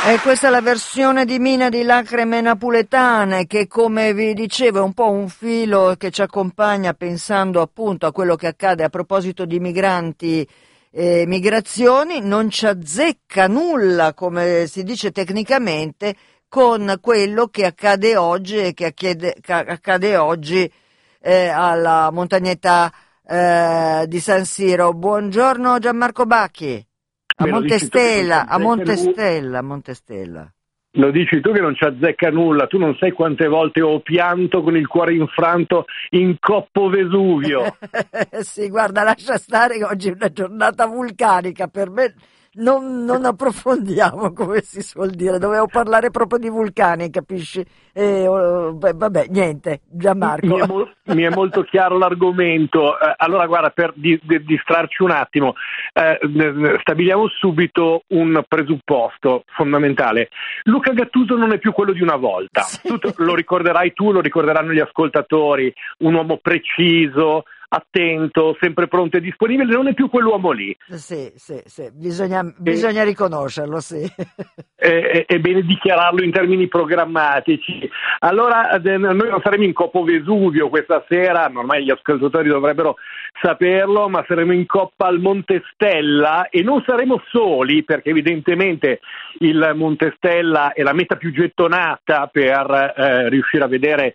E questa è la versione di Mina di Lacrime Napoletane, che come vi dicevo è un po' un filo che ci accompagna pensando appunto a quello che accade a proposito di migranti e migrazioni. Non ci azzecca nulla, come si dice tecnicamente, con quello che accade oggi e che accade oggi alla montagnetta di San Siro. Buongiorno Gianmarco Bacchi. A Me lo dici tu che non ci Montestella, a azzecca Montestella, a Montestella. Lo dici tu che non ci azzecca nulla, tu non sai quante volte ho pianto con il cuore infranto in Coppo Vesuvio. Sì, guarda, lascia stare che oggi è una giornata vulcanica, per me non approfondiamo, come si suol dire, dovevo parlare proprio di vulcani, capisci? Vabbè, niente, Gianmarco. Mi è molto chiaro l'argomento. Allora guarda, per distrarci un attimo, stabiliamo subito un presupposto fondamentale. Luca Gattuso non è più quello di una volta. Sì. Lo ricorderai tu, lo ricorderanno gli ascoltatori, un uomo preciso, attento, sempre pronto e disponibile, non è più quell'uomo lì. Sì, bisogna riconoscerlo, sì. È bene dichiararlo in termini programmatici. Allora noi non saremo in Coppo Vesuvio questa sera, ormai gli ascoltatori dovrebbero saperlo, ma saremo in Coppa al Montestella e non saremo soli, perché evidentemente il Montestella è la meta più gettonata per riuscire a vedere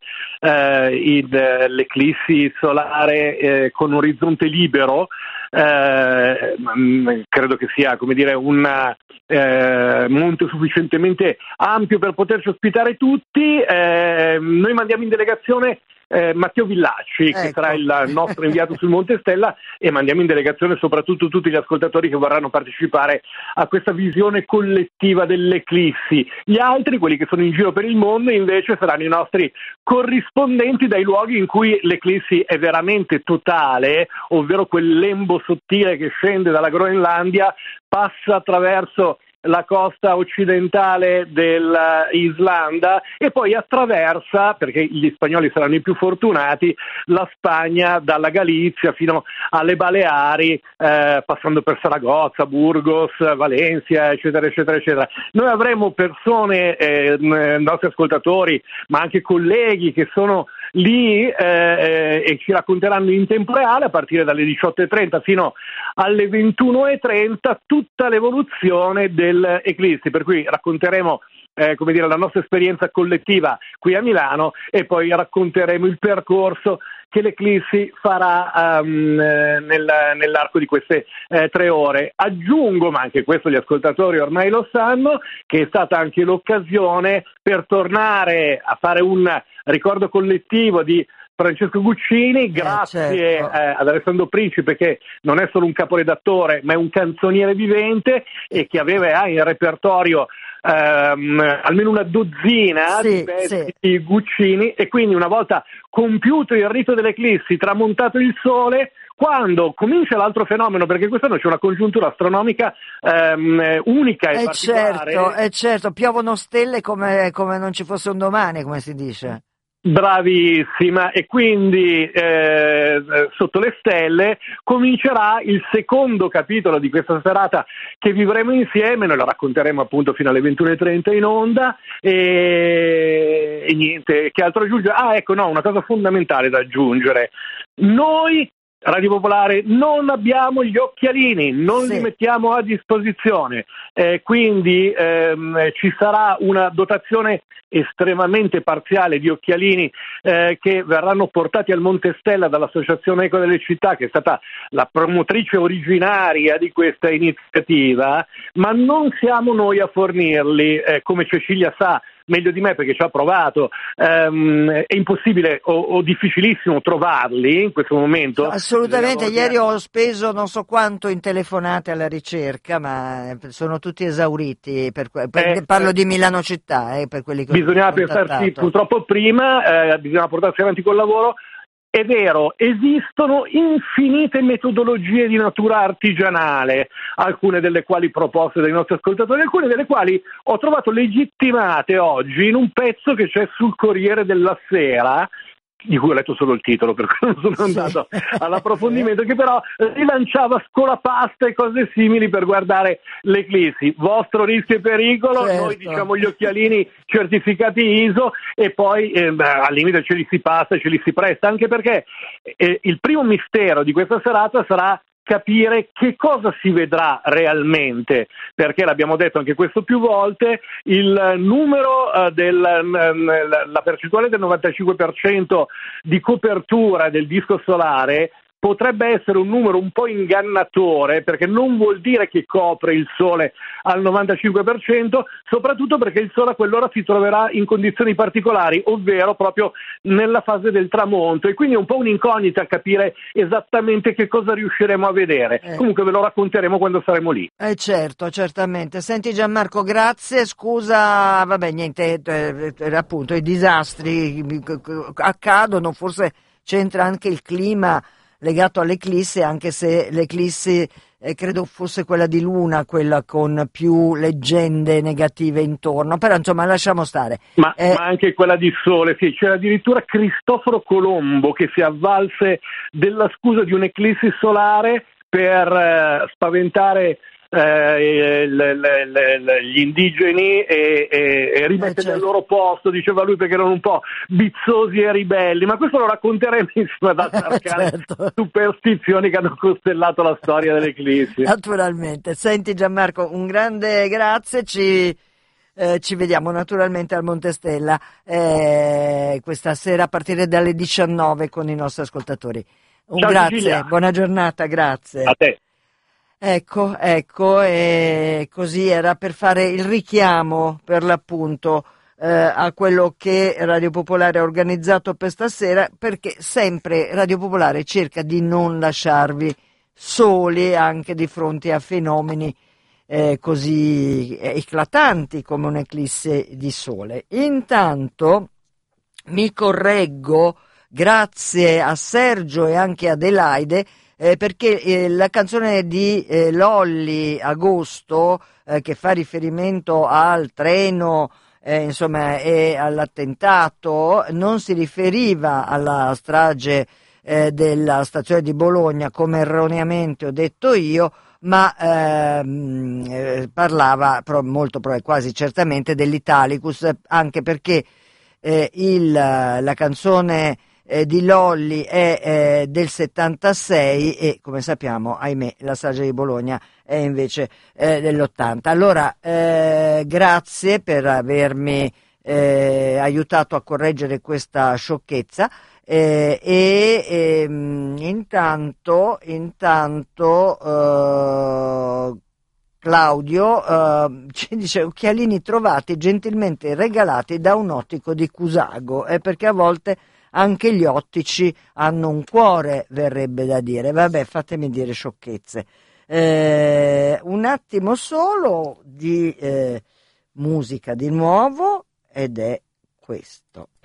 l'eclissi solare con orizzonte libero. Credo che sia, come dire, un monte sufficientemente ampio per poterci ospitare tutti. Noi mandiamo in delegazione Matteo Villacci, Ecco. che sarà il nostro inviato sul Montestella, e mandiamo in delegazione soprattutto tutti gli ascoltatori che vorranno partecipare a questa visione collettiva dell'eclissi. Gli altri, quelli che sono in giro per il mondo, invece saranno i nostri corrispondenti dai luoghi in cui l'eclissi è veramente totale, ovvero quel lembo sottile che scende dalla Groenlandia, passa attraverso la costa occidentale dell'Islanda e poi attraversa, perché gli spagnoli saranno i più fortunati, la Spagna dalla Galizia fino alle Baleari, passando per Saragozza, Burgos, Valencia, eccetera, eccetera, eccetera. Noi avremo persone, nostri ascoltatori, ma anche colleghi che sono lì e ci racconteranno in tempo reale, a partire dalle 18:30 fino alle 21:30, tutta l'evoluzione dell'eclissi, per cui racconteremo la nostra esperienza collettiva qui a Milano e poi racconteremo il percorso che l'eclissi farà nell'arco di queste 3 ore. Aggiungo, ma anche questo gli ascoltatori ormai lo sanno, che è stata anche l'occasione per tornare a fare un ricordo collettivo di Francesco Guccini, grazie certo. ad Alessandro Principe, che non è solo un caporedattore ma è un canzoniere vivente e che aveva in repertorio almeno una dozzina di pezzi di Guccini, e quindi una volta compiuto il rito dell'eclissi, tramontato il sole, quando comincia l'altro fenomeno, perché quest'anno c'è una congiuntura astronomica unica e particolare. Certo, piovono stelle come non ci fosse un domani, come si dice. Bravissima, e quindi sotto le stelle comincerà il secondo capitolo di questa serata che vivremo insieme. Noi lo racconteremo appunto fino alle 21:30 in onda e niente, che altro aggiungere? Una cosa fondamentale da aggiungere: noi Radio Popolare non abbiamo gli occhialini, non li mettiamo a disposizione, quindi ci sarà una dotazione estremamente parziale di occhialini che verranno portati al Montestella dall'Associazione Eco delle Città, che è stata la promotrice originaria di questa iniziativa, ma non siamo noi a fornirli, come Cecilia sa meglio di me perché ci ha provato. È impossibile o difficilissimo trovarli in questo momento. Assolutamente, ieri ho speso non so quanto in telefonate alla ricerca, ma sono tutti esauriti, parlo di Milano città, per quelli che bisognava pensarci purtroppo prima, bisogna portarsi avanti col lavoro. È vero, esistono infinite metodologie di natura artigianale, alcune delle quali proposte dai nostri ascoltatori, alcune delle quali ho trovato legittimate oggi in un pezzo che c'è sul Corriere della Sera, di cui ho letto solo il titolo, per cui non sono andato all'approfondimento, che però rilanciava scolapasta e cose simili per guardare l'eclissi. Vostro rischio e pericolo, certo. Noi diciamo gli occhialini certificati ISO e poi al limite ce li si passa, ce li si presta, anche perché il primo mistero di questa serata sarà capire che cosa si vedrà realmente, perché l'abbiamo detto anche questo più volte, il numero la percentuale del 95% di copertura del disco solare potrebbe essere un numero un po' ingannatore, perché non vuol dire che copre il Sole al 95%, soprattutto perché il Sole a quell'ora si troverà in condizioni particolari, ovvero proprio nella fase del tramonto, e quindi è un po' un'incognita capire esattamente che cosa riusciremo a vedere. Comunque ve lo racconteremo quando saremo lì. Certo, certamente. Senti Gianmarco, grazie, scusa, vabbè, niente, appunto i disastri accadono, forse c'entra anche il clima legato all'eclissi, anche se l'eclissi credo fosse quella di Luna, quella con più leggende negative intorno, però insomma lasciamo stare. Ma anche quella di Sole, sì, c'era addirittura Cristoforo Colombo che si avvalse della scusa di un'eclissi solare per spaventare gli indigeni e rimetterli al loro posto, diceva lui, perché erano un po' bizzosi e ribelli, ma questo lo racconteremo insieme ad altre arcane superstizioni che hanno costellato la storia dell'eclissi. Naturalmente. Senti Gianmarco, un grande grazie, ci vediamo naturalmente al Montestella questa sera a partire dalle 19 con i nostri ascoltatori. Ciao, grazie, Cecilia. Buona giornata, grazie. A te. Ecco, e così era per fare il richiamo per l'appunto a quello che Radio Popolare ha organizzato per stasera, perché sempre Radio Popolare cerca di non lasciarvi soli anche di fronte a fenomeni così eclatanti come un'eclisse di sole. Intanto mi correggo, grazie a Sergio e anche a Adelaide, perché la canzone di Lolli Agosto, che fa riferimento al treno insomma, e all'attentato, non si riferiva alla strage della stazione di Bologna, come erroneamente ho detto io, ma parlava quasi certamente dell'Italicus, anche perché la canzone di Lolli è del 76 e, come sappiamo, ahimè, la strage di Bologna è invece dell'80. Allora, grazie per avermi aiutato a correggere questa sciocchezza. Intanto Claudio ci dice: occhialini trovati gentilmente regalati da un ottico di Cusago, perché a volte anche gli ottici hanno un cuore, verrebbe da dire. Vabbè, fatemi dire sciocchezze. Un attimo solo di musica di nuovo, ed è questo.